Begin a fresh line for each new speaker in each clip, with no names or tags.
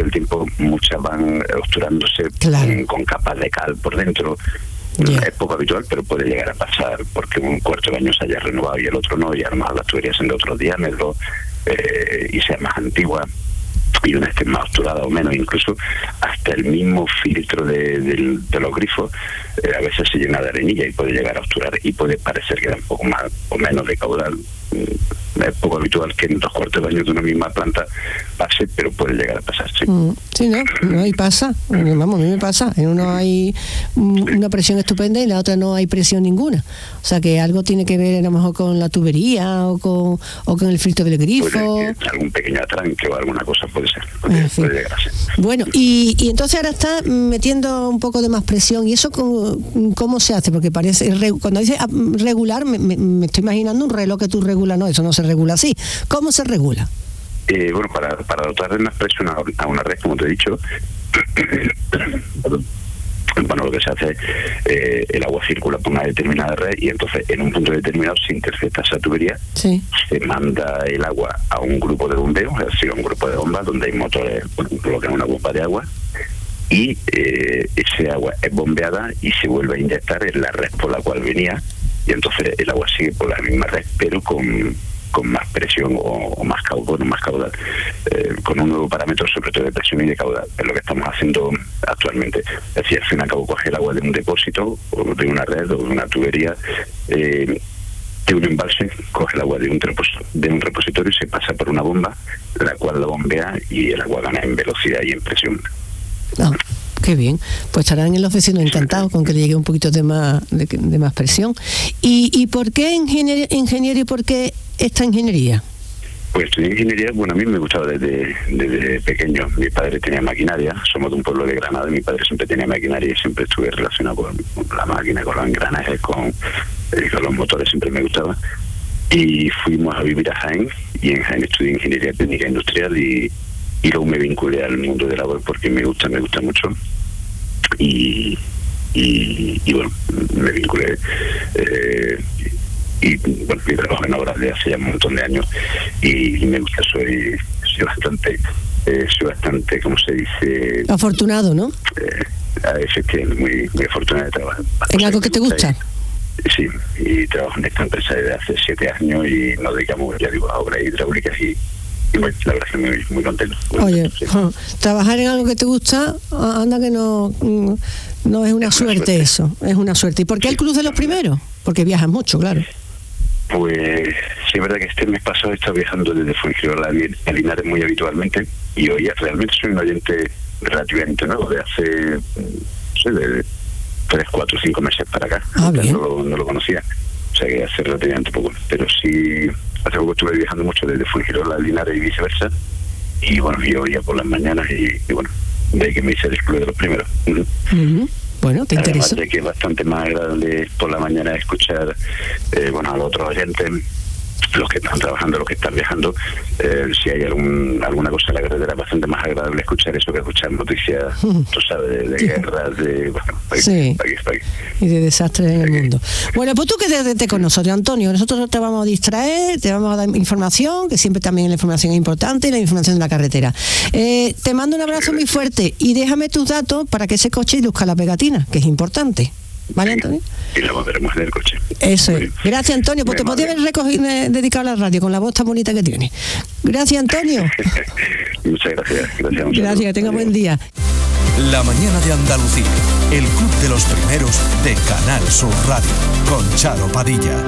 del tiempo muchas van obturándose con capas de cal por dentro. Es poco habitual, pero puede llegar a pasar porque un cuarto de baño se haya renovado y el otro no, y a lo mejor las tuberías son de otro diámetro y sea más antigua, y una esté más obturada o menos. Incluso hasta el mismo filtro de los grifos a veces se llena de arenilla y puede llegar a obturar, y puede parecer que da un poco más o menos de caudal. Es poco habitual que en 2 cuartos de baño de una misma planta pase, pero puede llegar a pasar, sí.
Sí, no, y pasa. Vamos, a mí me pasa. En uno hay una presión estupenda y en la otra no hay presión ninguna. O sea, que algo tiene que ver a lo mejor con la tubería o con el filtro del grifo.
Algún pequeño atranque o alguna cosa puede ser. Puede llegar a ser.
Bueno, y entonces ahora está metiendo un poco de más presión. ¿Y eso cómo se hace? Porque parece, cuando dice regular, me estoy imaginando un reloj que tú regulas. No, eso no se regula así. ¿Cómo se regula?
Bueno, para dotar de más presión a una red, como te he dicho, bueno, lo que se hace, el agua circula por una determinada red, y entonces en un punto determinado se intercepta esa tubería, se manda el agua a un grupo de bombeo, es decir, a un grupo de bombas donde hay motores, colocan una bomba de agua, y ese agua es bombeada y se vuelve a inyectar en la red por la cual venía, y entonces el agua sigue por la misma red, pero con más presión o más caudal, con un nuevo parámetro, sobre todo de presión y de caudal. Es lo que estamos haciendo actualmente. Es decir, al fin y al cabo, coge el agua de un depósito o de una red o de una tubería, de un embalse, coge el agua de un repositorio y se pasa por una bomba, la cual lo bombea, y el agua gana en velocidad y en presión.
Qué bien, pues estarán en los vecinos encantados con que le llegue un poquito de más presión. ¿Y por qué ingeniero y por qué esta ingeniería?
Pues estudié ingeniería, bueno, a mí me gustaba desde pequeño. Mi padre tenía maquinaria, somos de un pueblo de Granada, mi padre siempre tenía maquinaria y siempre estuve relacionado con la máquina, con los engranajes, con los motores, siempre me gustaba. Y fuimos a vivir a Jaén, y en Jaén estudié ingeniería técnica industrial, y luego me vinculé al mundo de la web porque me gusta mucho, y bueno, me vinculé y bueno, mi trabajo en obras de hace ya un montón de años, y me gusta, soy bastante, ¿cómo se dice?
Afortunado, ¿no?
Efectivamente, muy afortunado de trabajar.
¿En algo que te gusta?
Sí, y trabajo en esta empresa desde hace 7 años y nos dedicamos, ya digo, a obras hidráulicas, y bueno, la verdad es que muy contento.
Oye, sí. Trabajar en algo que te gusta, anda que no es una suerte eso, es una suerte. ¿Y por qué el Club de los Primeros? Porque viajas mucho, claro.
Pues sí, es verdad que este mes pasado he estado viajando desde Fuengirola a Linares muy habitualmente, y hoy realmente soy un oyente relativamente nuevo, de hace, de 3, 4, 5 meses para acá.
Bien.
No lo conocía, o sea que hace relativamente poco, pero sí, hace poco estuve viajando mucho desde Fuengirola a Linares y viceversa, y bueno, yo oía por las mañanas, y bueno, de ahí que me hice el Club de los Primeros.
Bueno, te interesa.
Además de que es bastante más agradable por la mañana escuchar a los otros oyentes, los que están trabajando, los que están viajando, si hay alguna cosa en la carretera, es bastante más agradable escuchar eso que escuchar noticias, tú sabes, de guerras, de país.
Y de desastres en el mundo. Bueno, pues tú quédate con nosotros, Antonio. Nosotros te vamos a distraer, te vamos a dar información, que siempre también la información es importante, y la información de la carretera. Te mando un abrazo muy fuerte, y déjame tus datos para que ese coche luzca la pegatina, que es importante. ¿Vale, Antonio?
Y lo pondremos en el coche.
Eso es. Gracias, Antonio, porque te podía haber dedicado a la radio con la voz tan bonita que tienes. Gracias, Antonio.
Muchas gracias.
Gracias, que tenga buen día.
La mañana de Andalucía, el Club de los Primeros de Canal Sur Radio, con Charo Padilla.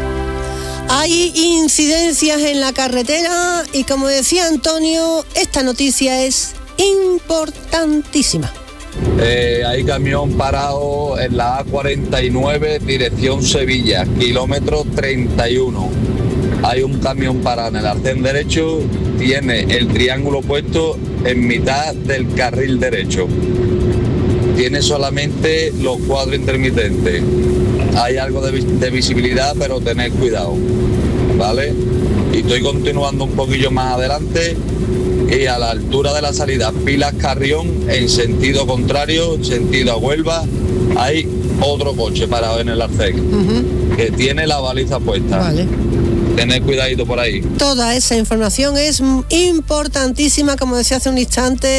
Hay incidencias en la carretera y, como decía Antonio, esta noticia es importantísima.
Hay camión parado en la A49, dirección Sevilla, kilómetro 31. Hay un camión parado en el arcén derecho, tiene el triángulo puesto en mitad del carril derecho. Tiene solamente los cuadros intermitentes. Hay algo de visibilidad, pero tened cuidado, ¿vale? Y estoy continuando un poquillo más adelante, y a la altura de la salida Pilas Carrión, en sentido contrario, sentido a Huelva, hay otro coche parado en el arcén, que tiene la baliza puesta.
Vale.
Tened cuidadito por ahí.
Toda esa información es importantísima, como decía hace un instante,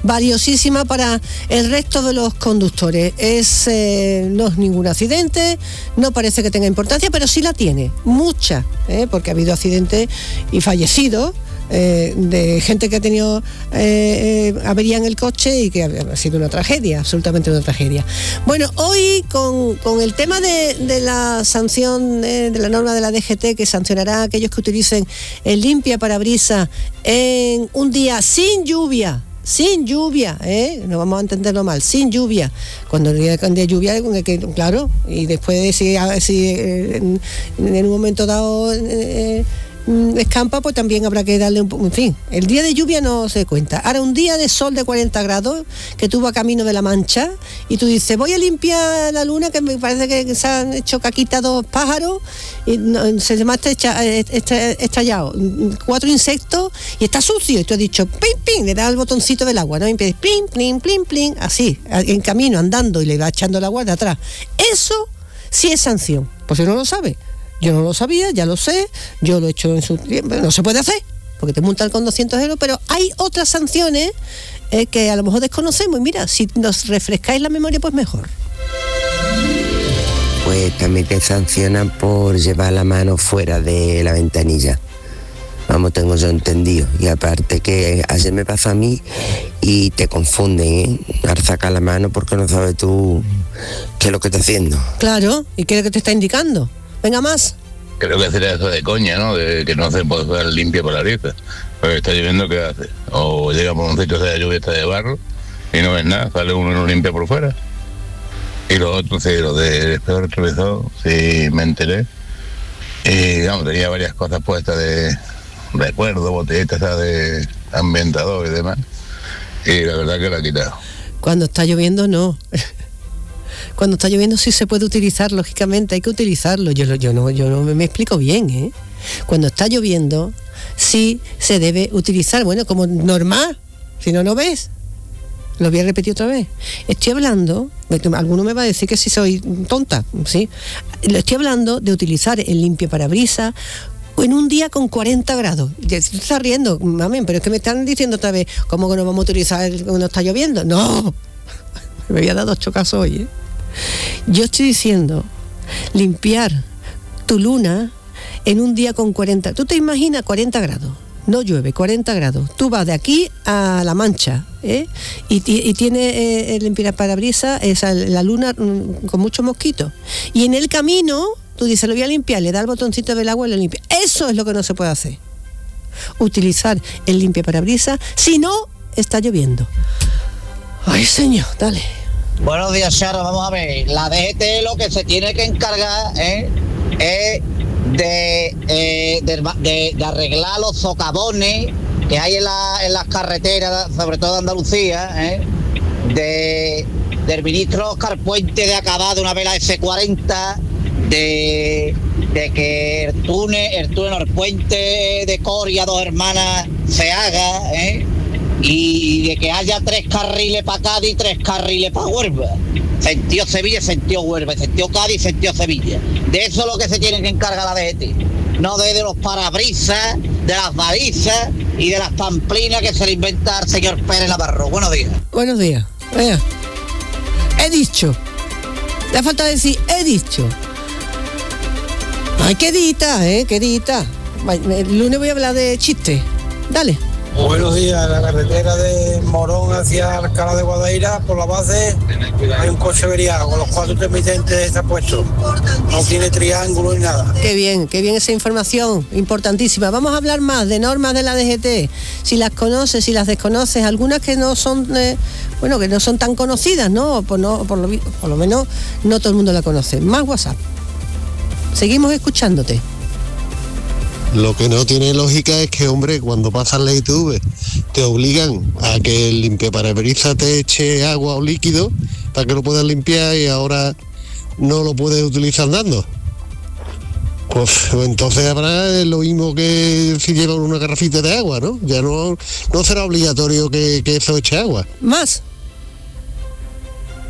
valiosísima para el resto de los conductores. No es ningún accidente, no parece que tenga importancia, pero sí la tiene, mucha, porque ha habido accidentes y fallecidos de gente que ha tenido avería en el coche y que ha sido una tragedia, absolutamente una tragedia. Bueno, hoy con el tema de la sanción, de la norma de la DGT que sancionará a aquellos que utilicen el limpia parabrisas en un día sin lluvia, no vamos a entenderlo mal, sin lluvia, cuando el día de lluvia, claro, y después si en un momento dado escampa, pues también habrá que darle en fin, el día de lluvia no se cuenta. Ahora, un día de sol de 40 grados que tú vas a camino de la Mancha y tú dices, voy a limpiar la luna, que me parece que se han hecho caquita 2 pájaros y se me ha estallado 4 insectos y está sucio, y tú has dicho pim pim, le das al botoncito del agua, ¿no? Y empiezas plim plim plim plim, así, en camino, andando, y le va echando el agua de atrás. Eso sí es sanción, pues si no lo sabe. Yo no lo sabía, ya lo sé, yo lo he hecho en su tiempo, no se puede hacer, porque te multan con 200 euros, pero hay otras sanciones que a lo mejor desconocemos, y mira, si nos refrescáis la memoria, pues mejor.
Pues también te sancionan por llevar la mano fuera de la ventanilla. Vamos, tengo yo entendido. Y aparte que ayer me pasó a mí y te confunden, al sacar la mano porque no sabes tú qué es lo que está haciendo.
Claro, ¿y qué es lo que te está indicando? Venga, más.
Creo que sería eso de coña, ¿no? De que no se puede usar limpia parabrisas. Porque está lloviendo, ¿qué hace? O llega por un sitio de lluvia, está de barro, y no ves nada, sale uno y lo limpia por fuera. Y lo otro, sí, lo del espejo retrovisor, sí me enteré. Y vamos, tenía varias cosas puestas de recuerdo, botellitas de ambientador y demás. Y la verdad que la he quitado.
Cuando está lloviendo, no. Cuando está lloviendo sí se puede utilizar, lógicamente, hay que utilizarlo. Yo no me explico bien, ¿eh? Cuando está lloviendo sí se debe utilizar, bueno, como normal, si no, no ves. Lo voy a repetir otra vez. Estoy hablando, alguno me va a decir que si soy tonta, ¿sí? Lo estoy hablando de utilizar el limpia-parabrisas en un día con 40 grados. Ya se está riendo, mami, pero es que me están diciendo otra vez, ¿cómo que no vamos a utilizar cuando está lloviendo? No, me había dado 8 casos hoy, ¿eh? Yo estoy diciendo limpiar tu luna en un día con 40. ¿Tú te imaginas 40 grados? No llueve, 40 grados. Tú vas de aquí a La Mancha, y tiene el limpiaparabrisas, la luna con muchos mosquitos. Y en el camino, tú dices, lo voy a limpiar, le das el botoncito del agua y lo limpia. Eso es lo que no se puede hacer. Utilizar el limpiaparabrisas si no está lloviendo. Ay, señor, dale.
Buenos días, Charo. Vamos a ver. La DGT lo que se tiene que encargar es de arreglar los socavones que hay en las carreteras, sobre todo de Andalucía, del ministro Óscar Puente de acabar de una vez la S40, de que el túnel Norpuente de Coria, Dos Hermanas, se haga, y de que haya 3 carriles para Cádiz y 3 carriles para Huelva. Sentido Sevilla, sentido Huelva, sentido Cádiz, sentido Sevilla. De eso es lo que se tiene que encargar la DGT. No de los parabrisas, de las balizas y de las pamplinas que se le inventa el señor Pérez Navarro. Buenos días.
Buenos días. Vea. He dicho. Le ha faltado decir, he dicho. Ay, quedita, quedita. El lunes voy a hablar de chistes. Dale.
Buenos días. En la carretera de Morón hacia Alcalá de Guadaira, por la base, hay un coche averiado con los 4 intermitentes está puesto. No tiene triángulo ni nada.
Qué bien esa información, importantísima. Vamos a hablar más de normas de la DGT. Si las conoces, si las desconoces, algunas que no son, que no son tan conocidas, ¿no? Por lo menos no todo el mundo la conoce. Más WhatsApp. Seguimos escuchándote.
Lo que no tiene lógica es que, hombre, cuando pasas la ITV te obligan a que el limpiaparabrisas te eche agua o líquido para que lo puedas limpiar y ahora no lo puedes utilizar andando. Pues entonces habrá lo mismo que si llevan una garrafita de agua, ¿no? Ya no será obligatorio que eso eche agua.
Más.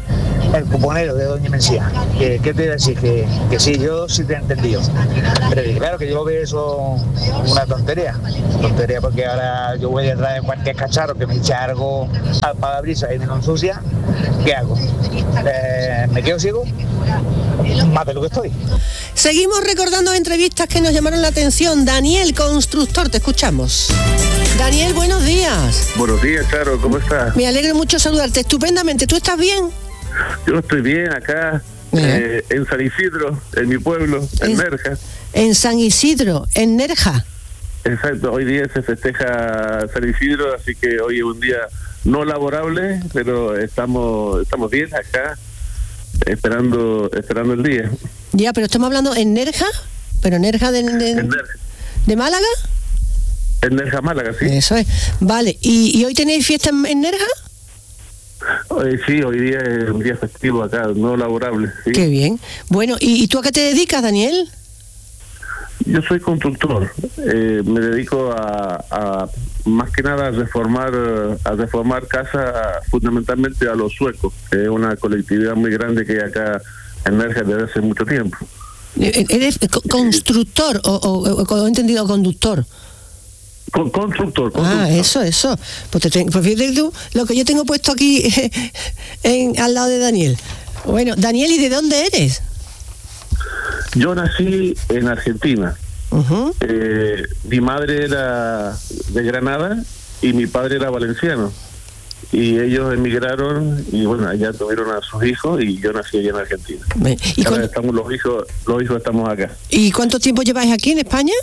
el cuponero de Doña Mencía. ¿Qué te iba a decir? Que sí, yo sí te he entendido. Pero claro que yo lo veo eso una tontería porque ahora yo voy detrás de cualquier cacharro que me eche algo al parabrisas y me lo ensucia, ¿qué hago? ¿Me quedo ciego? Más de lo que estoy.
Seguimos recordando entrevistas que nos llamaron la atención. Daniel, constructor, te escuchamos. Daniel, buenos días.
Buenos días, Charo, ¿cómo estás?
Me alegro mucho saludarte, estupendamente. ¿Tú estás bien?
Yo estoy bien acá, en San Isidro, en mi pueblo, en Nerja.
En San Isidro, en Nerja.
Exacto, hoy día se festeja San Isidro, así que hoy es un día no laborable, pero estamos bien acá, esperando el día.
Ya, pero estamos hablando en Nerja, pero Nerja de Málaga.
En Nerja, Málaga, sí.
Eso es. Vale, ¿y hoy tenéis fiesta en Nerja?
Sí, hoy día es un día festivo acá, no laborable. ¿Sí?
Qué bien. Bueno, ¿y tú a qué te dedicas, Daniel?
Yo soy constructor. Me dedico a más que nada a reformar casas, fundamentalmente a los suecos, que es una colectividad muy grande que hay acá en Nerja desde hace mucho tiempo.
¿Eres constructor o he entendido conductor?
Constructor.
Ah, eso. Pues fíjate tú lo que yo tengo puesto aquí al lado de Daniel. Bueno, Daniel, ¿y de dónde eres?
Yo nací en Argentina.
Uh-huh.
Mi madre era de Granada y mi padre era valenciano. Y ellos emigraron y bueno, allá tuvieron a sus hijos y yo nací allá en Argentina.
¿Y
ahora estamos los hijos estamos acá.
¿Y cuánto tiempo lleváis aquí en España?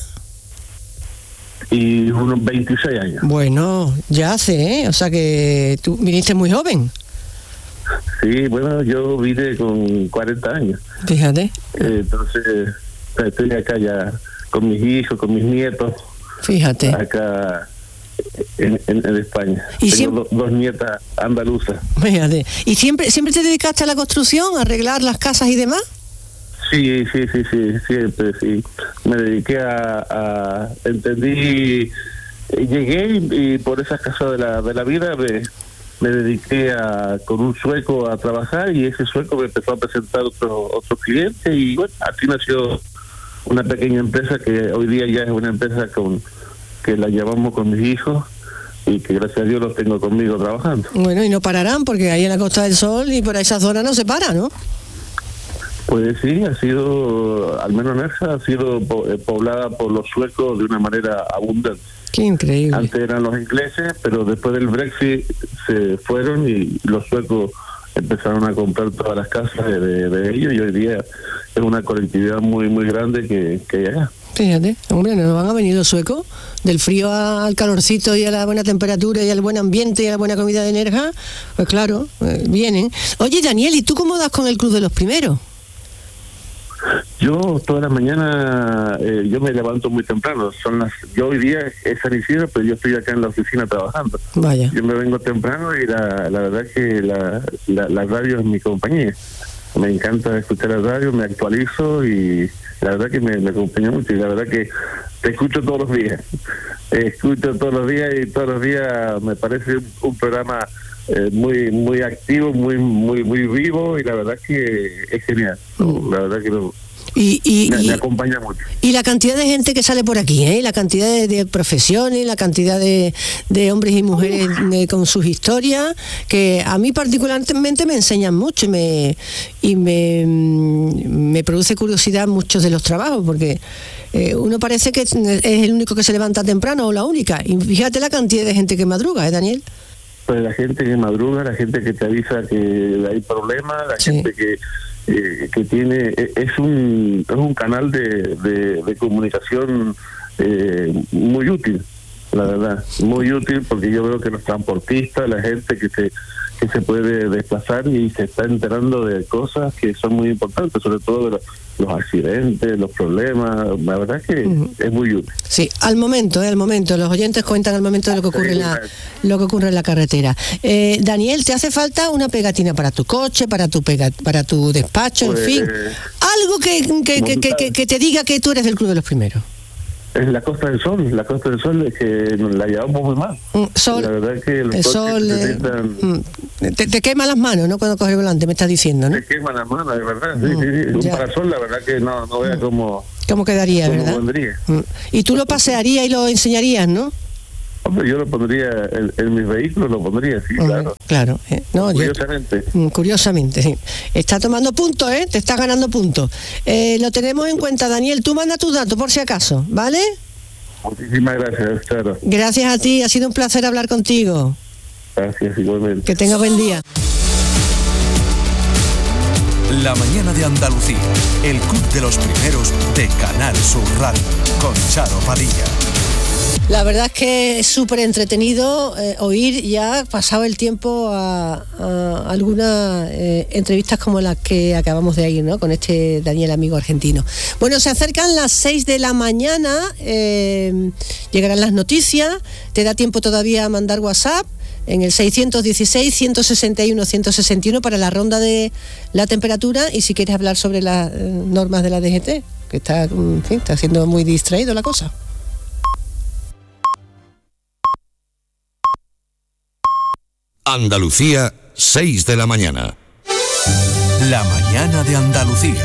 Y unos 26 años.
Bueno, ya hace, O sea que tú viniste muy joven.
Sí, bueno, yo vine con 40 años.
Fíjate.
Entonces, estoy acá ya con mis hijos, con mis nietos.
Fíjate.
Acá en España.
¿Y
tengo dos nietas andaluzas.
Fíjate. ¿Y siempre te dedicaste a la construcción, a arreglar las casas y demás?
Sí, siempre, sí. Me dediqué entendí, llegué y por esas casas de la vida me dediqué con un sueco a trabajar y ese sueco me empezó a presentar otros clientes y bueno, así nació una pequeña empresa que hoy día ya es una empresa que la llevamos con mis hijos y que gracias a Dios los tengo conmigo trabajando.
Bueno, y no pararán porque ahí en la Costa del Sol y por esa zona no se para, ¿no?
Pues sí, ha sido, al menos Nerja, ha sido poblada por los suecos de una manera abundante.
Qué increíble.
Antes eran los ingleses, pero después del Brexit se fueron y los suecos empezaron a comprar todas las casas de ellos y hoy día es una colectividad muy muy grande que hay acá.
Fíjate, hombre, ¿no van a venir los suecos? Del frío al calorcito y a la buena temperatura y al buen ambiente y a la buena comida de Nerja, pues claro, vienen. Oye, Daniel, ¿y tú cómo das con el Club de los Primeros?
Yo toda la mañana, yo me levanto muy temprano. Yo hoy día es San Isidro, pero yo estoy acá en la oficina trabajando.
Vaya.
Yo me vengo temprano y la verdad que la radio es mi compañía. Me encanta escuchar la radio, me actualizo y la verdad que me acompaña mucho. Y la verdad que te escucho todos los días. Escucho todos los días y todos los días me parece un programa muy muy activo, muy vivo y la verdad que es genial. La verdad que me acompaña mucho.
Y la cantidad de gente que sale por aquí, la cantidad de profesiones, la cantidad de hombres y mujeres con sus historias, que a mí particularmente me enseñan mucho y me produce curiosidad muchos de los trabajos, porque uno parece que es el único que se levanta temprano o la única. Y fíjate la cantidad de gente que madruga, Daniel.
Pues la gente que madruga, la gente que te avisa que hay problemas, la gente que tiene es un canal de comunicación muy útil, la verdad, muy útil, porque yo veo que los transportistas, la gente que se puede desplazar y se está enterando de cosas que son muy importantes, sobre todo de los accidentes, los problemas, la verdad que es muy útil.
Sí, al momento, los oyentes cuentan al momento de lo que ocurre en la carretera. Daniel, ¿te hace falta una pegatina para tu coche, para tu despacho, en fin? Algo que te diga que tú eres del Club de los Primeros.
es la Costa del Sol es que nos la llevamos muy mal.
Sol,
la verdad es que
el sol te quema las manos, ¿no? Cuando coges el volante, me estás diciendo, ¿no?
Te quema las manos, de verdad. Sí. Un parasol, la verdad que no vea cómo
quedaría, ¿verdad?
Vendría.
Y tú lo pasearías y lo enseñarías, ¿no?
Hombre, yo lo pondría en mis vehículos, lo pondría, sí, claro.
Claro, no, curiosamente, sí. Está tomando puntos, te está ganando puntos. Lo tenemos en cuenta, Daniel. Tú manda tus datos por si acaso, ¿vale?
Muchísimas gracias, Charo.
Gracias a ti, ha sido un placer hablar contigo.
Gracias, igualmente.
Que tenga buen día.
La mañana de Andalucía, el club de los primeros de Canal Sur Radio, con Charo Padilla.
La verdad es que es súper entretenido oír ya pasado el tiempo a algunas entrevistas como las que acabamos de oír, ¿no? Con este Daniel, amigo argentino. Bueno, se acercan las 6 de la mañana, llegarán las noticias, te da tiempo todavía a mandar WhatsApp en el 616-161-161 para la ronda de la temperatura y si quieres hablar sobre las normas de la DGT, que está, en fin, está siendo muy distraído la cosa.
Andalucía, 6 de la mañana. La mañana de Andalucía.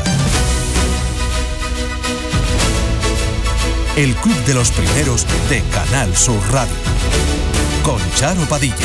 El club de los primeros de Canal Sur Radio. Con Charo Padilla.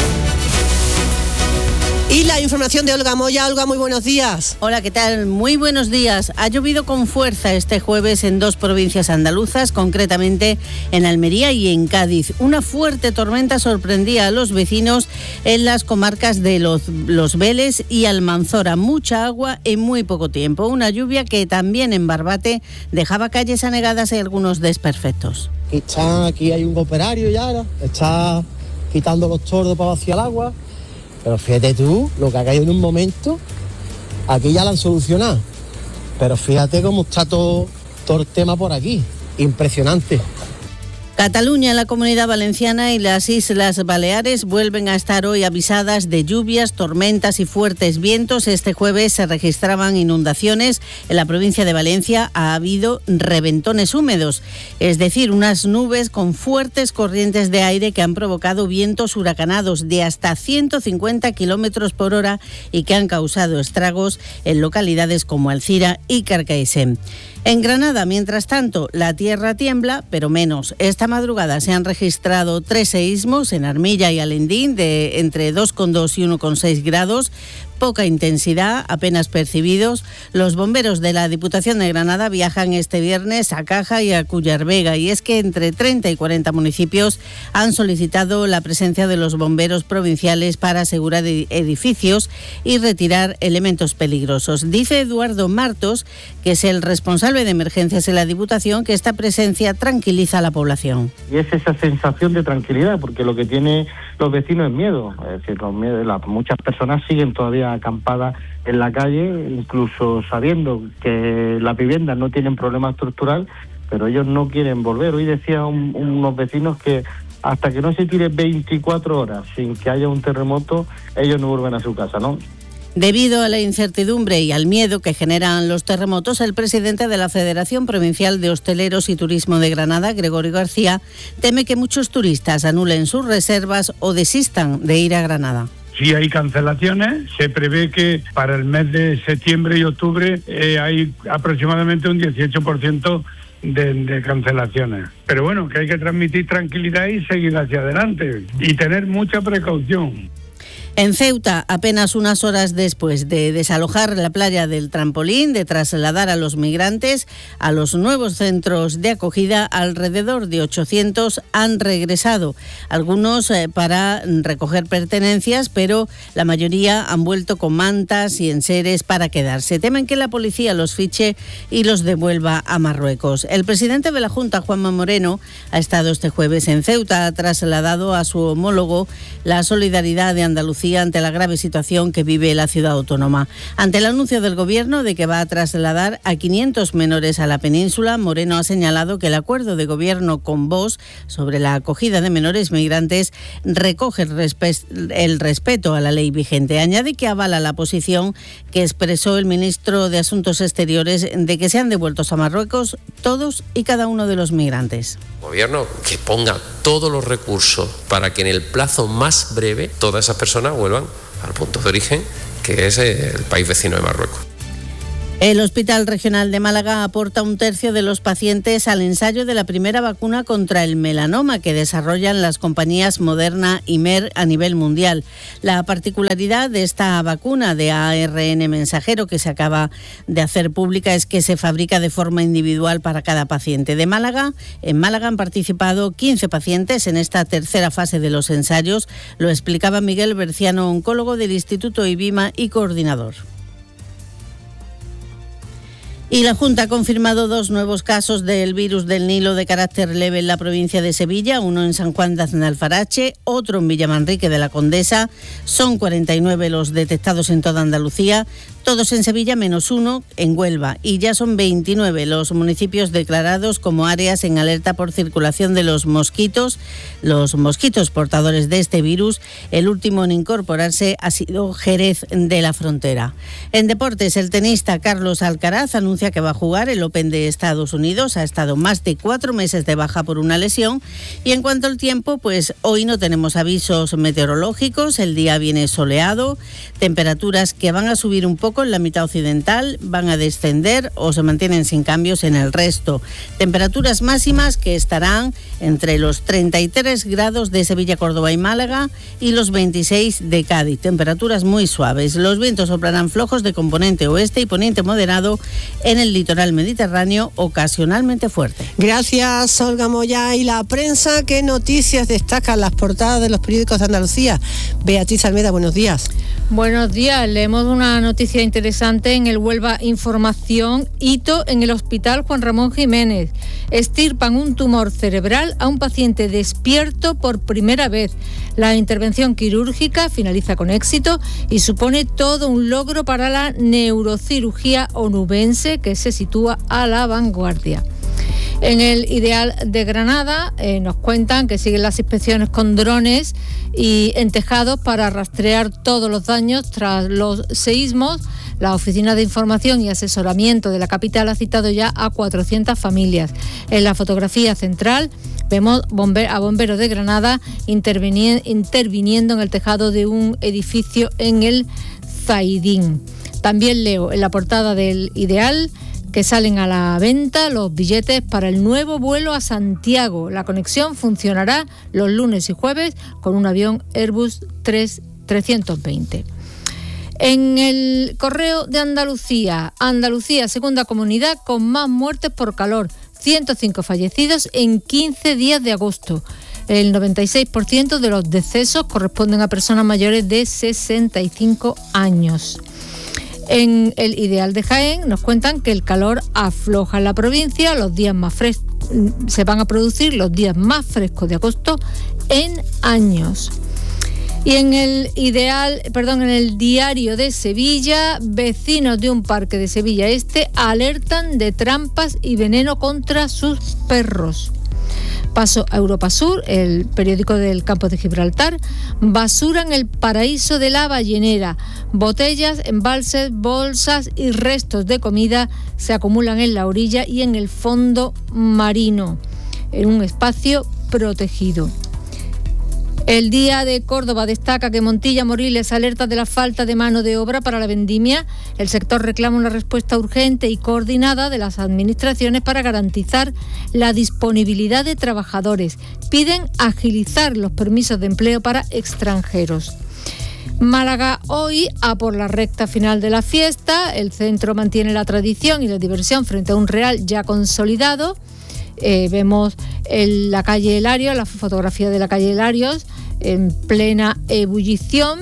Y la información de Olga Moya. Olga, muy buenos días.
Hola, ¿qué tal? Muy buenos días. Ha llovido con fuerza este jueves en 2 provincias andaluzas, concretamente en Almería y en Cádiz. Una fuerte tormenta sorprendía a los vecinos en las comarcas de Los Vélez y Almanzora. Mucha agua en muy poco tiempo. Una lluvia que también en Barbate dejaba calles anegadas y algunos desperfectos.
Aquí hay un operario ya, ¿no? Está quitando los tordos para vaciar el agua. Pero fíjate tú, lo que ha caído en un momento, aquí ya lo han solucionado. Pero fíjate cómo está todo el tema por aquí. Impresionante.
Cataluña, la Comunidad Valenciana y las Islas Baleares vuelven a estar hoy avisadas de lluvias, tormentas y fuertes vientos. Este jueves se registraban inundaciones. En la provincia de Valencia ha habido reventones húmedos, es decir, unas nubes con fuertes corrientes de aire que han provocado vientos huracanados de hasta 150 kilómetros por hora y que han causado estragos en localidades como Alcira y Carcaixent. En Granada, mientras tanto, la tierra tiembla, pero menos. Esta madrugada se han registrado 3 seísmos en Armilla y Alendín de entre 2,2 y 1,6 grados. Poca intensidad, apenas percibidos. Los bomberos de la Diputación de Granada viajan este viernes a Caja y a Cullervega, y es que entre 30 y 40 municipios han solicitado la presencia de los bomberos provinciales para asegurar edificios y retirar elementos peligrosos. Dice Eduardo Martos, que es el responsable de emergencias en la Diputación, que esta presencia tranquiliza a la población.
Y es esa sensación de tranquilidad, porque lo que tienen los vecinos es miedo. Es decir, muchas personas siguen todavía acampadas en la calle, incluso sabiendo que las viviendas no tienen problema estructural, pero ellos no quieren volver. Hoy decía unos vecinos que hasta que no se tire 24 horas sin que haya un terremoto, ellos no vuelven a su casa, ¿no?
Debido a la incertidumbre y al miedo que generan los terremotos, el presidente de la Federación Provincial de Hosteleros y Turismo de Granada, Gregorio García, teme que muchos turistas anulen sus reservas o desistan de ir a Granada.
Sí hay cancelaciones, se prevé que para el mes de septiembre y octubre hay aproximadamente un 18% de cancelaciones. Pero bueno, que hay que transmitir tranquilidad y seguir hacia adelante y tener mucha precaución.
En Ceuta, apenas unas horas después de desalojar la playa del Trampolín, de trasladar a los migrantes a los nuevos centros de acogida, alrededor de 800 han regresado. Algunos para recoger pertenencias, pero la mayoría han vuelto con mantas y enseres para quedarse. Temen que la policía los fiche y los devuelva a Marruecos. El presidente de la Junta, Juanma Moreno, ha estado este jueves en Ceuta, ha trasladado a su homólogo la solidaridad de Andalucía Andalucía ante la grave situación que vive la ciudad autónoma. Ante el anuncio del Gobierno de que va a trasladar a 500 menores a la península, Moreno ha señalado que el acuerdo de Gobierno con Vox sobre la acogida de menores migrantes recoge el respeto a la ley vigente. Añade que avala la posición que expresó el ministro de Asuntos Exteriores de que sean devueltos a Marruecos todos y cada uno de los migrantes.
Gobierno que ponga todos los recursos para que en el plazo más breve todas esas personas vuelvan al punto de origen, que es el país vecino de Marruecos.
El Hospital Regional de Málaga aporta 1/3 de los pacientes al ensayo de la primera vacuna contra el melanoma que desarrollan las compañías Moderna y Merck a nivel mundial. La particularidad de esta vacuna de ARN mensajero que se acaba de hacer pública es que se fabrica de forma individual para cada paciente. En Málaga han participado 15 pacientes en esta tercera fase de los ensayos. Lo explicaba Miguel Berciano, oncólogo del Instituto IBIMA y coordinador. Y la Junta ha confirmado 2 nuevos casos del virus del Nilo de carácter leve en la provincia de Sevilla, uno en San Juan de Aznalfarache, otro en Villamanrique de la Condesa. Son 49 los detectados en toda Andalucía, todos en Sevilla menos uno en Huelva, y ya son 29 los municipios declarados como áreas en alerta por circulación de los mosquitos portadores de este virus. El último en incorporarse ha sido Jerez de la Frontera. En deportes, el tenista Carlos Alcaraz anuncia que va a jugar el Open de Estados Unidos. Ha estado más de 4 meses de baja por una lesión. Y en cuanto al tiempo, pues hoy no tenemos avisos meteorológicos, el día viene soleado, temperaturas que van a subir un poco en la mitad occidental, van a descender o se mantienen sin cambios en el resto. Temperaturas máximas que estarán entre los 33 grados de Sevilla, Córdoba y Málaga y los 26 de Cádiz. Temperaturas muy suaves. Los vientos soplarán flojos de componente oeste y poniente moderado en el litoral mediterráneo, ocasionalmente fuerte.
Gracias, Olga Moya. Y la prensa, ¿qué noticias destacan las portadas de los periódicos de Andalucía? Beatriz Almeda, buenos días.
Buenos días. Leemos una noticia interesante en el Huelva Información. Hito en el Hospital Juan Ramón Jiménez. Extirpan un tumor cerebral a un paciente despierto por primera vez. La intervención quirúrgica finaliza con éxito y supone todo un logro para la neurocirugía onubense, que se sitúa a la vanguardia. En el Ideal de Granada nos cuentan que siguen las inspecciones con drones y en tejados para rastrear todos los daños tras los seísmos. La Oficina de Información y Asesoramiento de la capital ha citado ya a 400 familias. En la fotografía central vemos a bomberos de Granada interviniendo en el tejado de un edificio en el Zaidín. También leo en la portada del Ideal que salen a la venta los billetes para el nuevo vuelo a Santiago. La conexión funcionará los lunes y jueves con un avión Airbus 320. En el Correo de Andalucía, segunda comunidad con más muertes por calor, 105 fallecidos en 15 días de agosto. El 96% de los decesos corresponden a personas mayores de 65 años. En el Ideal de Jaén nos cuentan que el calor afloja en la provincia, los días más frescos se van a producir los días más frescos de agosto en años. Y en el Diario de Sevilla, vecinos de un parque de Sevilla Este alertan de trampas y veneno contra sus perros. Paso a Europa Sur, el periódico del Campo de Gibraltar. Basura en el paraíso de la ballenera. Botellas, embalses, bolsas y restos de comida se acumulan en la orilla y en el fondo marino, en un espacio protegido. El Día de Córdoba destaca que Montilla Moriles alerta de la falta de mano de obra para la vendimia. El sector reclama una respuesta urgente y coordinada de las administraciones para garantizar la disponibilidad de trabajadores. Piden agilizar los permisos de empleo para extranjeros. Málaga hoy, a por la recta final de la fiesta. El centro mantiene la tradición y la diversión frente a un Real ya consolidado. Vemos la calle Hilarios, la fotografía de la calle Hilarios en plena ebullición.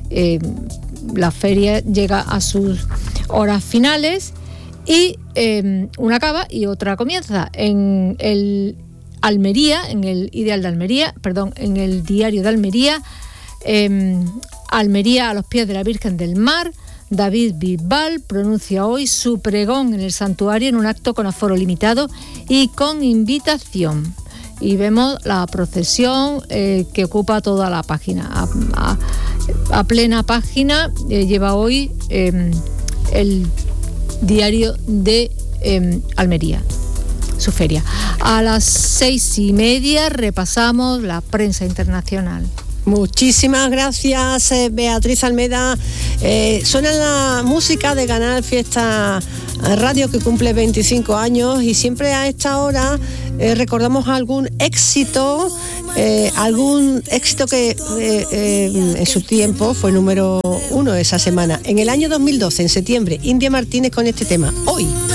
La feria llega a sus horas finales y una acaba y otra comienza. En el Almería, en el Diario de Almería, Almería a los pies de la Virgen del Mar. David Bisbal pronuncia hoy su pregón en el santuario en un acto con aforo limitado y con invitación. Y vemos la procesión que ocupa toda la página. A plena página lleva hoy el diario de Almería, su feria. A las 6:30 repasamos la prensa internacional.
Muchísimas gracias, Beatriz Almeda. Suena la música de Canal Fiesta Radio, que cumple 25 años, y siempre a esta hora recordamos algún éxito que en su tiempo fue número 1 esa semana. En el año 2012, en septiembre, India Martínez con este tema, Hoy.